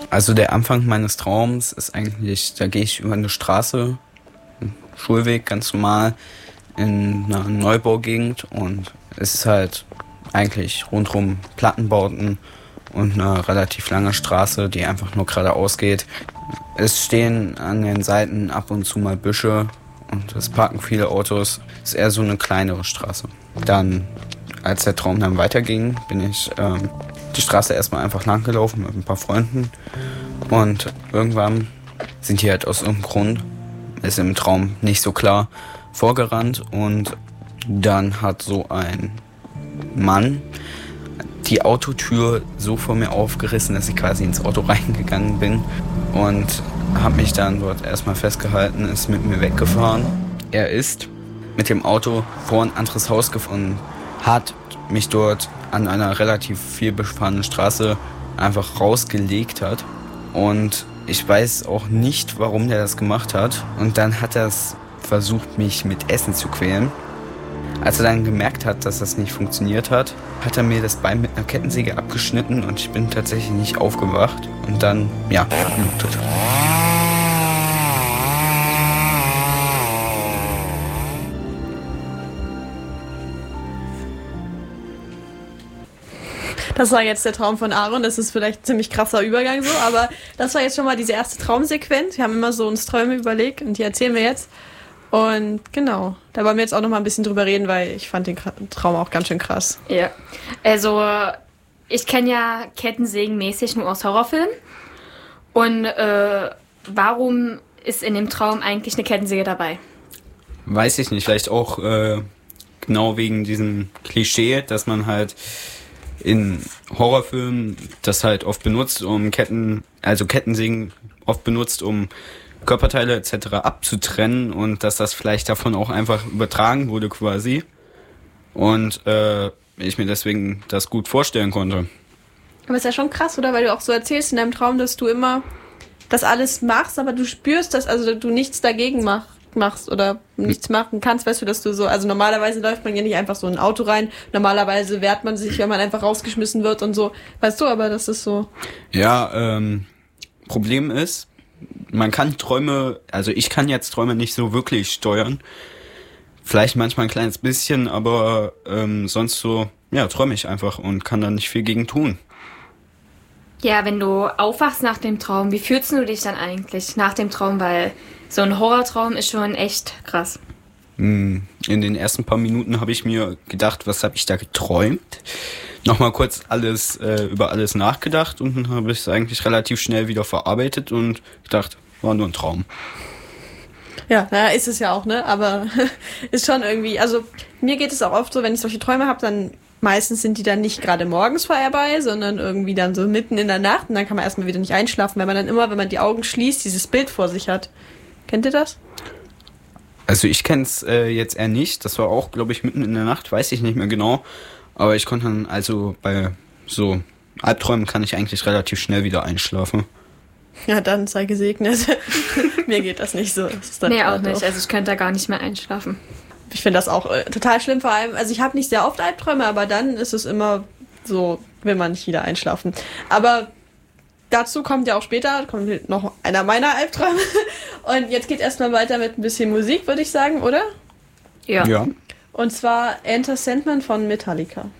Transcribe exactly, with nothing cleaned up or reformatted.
Also der Anfang meines Traums ist eigentlich, da gehe ich über eine Straße, einen Schulweg ganz normal, in einer Neubaugegend und es ist halt eigentlich rundherum Plattenbauten und eine relativ lange Straße, die einfach nur geradeaus geht. Es stehen an den Seiten ab und zu mal Büsche und es parken viele Autos. Es ist eher so eine kleinere Straße. Dann, als der Traum dann weiterging, bin ich ähm, die Straße erstmal einfach lang gelaufen mit ein paar Freunden und irgendwann sind die halt aus irgendeinem Grund, ist im Traum nicht so klar, vorgerannt und dann hat so ein Mann die Autotür so vor mir aufgerissen, dass ich quasi ins Auto reingegangen bin und habe mich dann dort erstmal festgehalten, ist mit mir weggefahren. Er ist mit dem Auto vor ein anderes Haus gefahren, hat mich dort an einer relativ viel befahrenen Straße einfach rausgelegt hat und ich weiß auch nicht, warum der das gemacht hat und dann hat er es versucht, mich mit Essen zu quälen. Als er dann gemerkt hat, dass das nicht funktioniert hat, hat er mir das Bein mit einer Kettensäge abgeschnitten und ich bin tatsächlich nicht aufgewacht und dann, ja, verblutet. Das war jetzt der Traum von Aaron, das ist vielleicht ein ziemlich krasser Übergang so, aber das war jetzt schon mal diese erste Traumsequenz. Wir haben immer so uns Träume überlegt und die erzählen wir jetzt. Und genau, da wollen wir jetzt auch noch mal ein bisschen drüber reden, weil ich fand den Traum auch ganz schön krass. Ja, also ich kenne ja Kettensägen mäßig nur aus Horrorfilmen. Und äh, warum ist in dem Traum eigentlich eine Kettensäge dabei? Weiß ich nicht, vielleicht auch äh, genau wegen diesem Klischee, dass man halt in Horrorfilmen das halt oft benutzt, um Ketten, also Kettensägen oft benutzt, um Körperteile et cetera abzutrennen und dass das vielleicht davon auch einfach übertragen wurde quasi und äh, ich mir deswegen das gut vorstellen konnte. Aber ist ja schon krass, oder? Weil du auch so erzählst in deinem Traum, dass du immer das alles machst, aber du spürst das, also du nichts dagegen mach, machst oder nichts machen kannst, weißt du, dass du so, also normalerweise läuft man ja nicht einfach so in ein Auto rein, normalerweise wehrt man sich, wenn man einfach rausgeschmissen wird und so, weißt du, aber das ist so. Ja, ähm, Problem ist, man kann Träume, also ich kann jetzt Träume nicht so wirklich steuern. Vielleicht manchmal ein kleines bisschen, aber ähm, sonst so, ja, träume ich einfach und kann da nicht viel gegen tun. Ja, wenn du aufwachst nach dem Traum, wie fühlst du dich dann eigentlich nach dem Traum? Weil so ein Horrortraum ist schon echt krass. In den ersten paar Minuten habe ich mir gedacht, was habe ich da geträumt? Nochmal kurz alles äh, über alles nachgedacht und dann habe ich es eigentlich relativ schnell wieder verarbeitet und gedacht, war nur ein Traum. Ja, naja, ist es ja auch, ne? Aber ist schon irgendwie, also mir geht es auch oft so, wenn ich solche Träume habe, dann meistens sind die dann nicht gerade morgens vorbei, sondern irgendwie dann so mitten in der Nacht und dann kann man erstmal wieder nicht einschlafen, weil man dann immer, wenn man die Augen schließt, dieses Bild vor sich hat. Kennt ihr das? Also ich kenne es äh, jetzt eher nicht, das war auch, glaube ich, mitten in der Nacht, weiß ich nicht mehr genau. Aber ich konnte dann, also bei so Albträumen kann ich eigentlich relativ schnell wieder einschlafen. Ja, dann sei gesegnet. Mir geht das nicht so. Das ist dann nee, auch nicht. Auf. Also ich könnte da gar nicht mehr einschlafen. Ich finde das auch äh, total schlimm, vor allem, also ich habe nicht sehr oft Albträume, aber dann ist es immer so, will man nicht wieder einschlafen. Aber dazu kommt ja auch später, kommt noch einer meiner Albträume. Und jetzt geht erstmal weiter mit ein bisschen Musik, würde ich sagen, oder? Ja. Ja. Und zwar Enter Sandman von Metallica.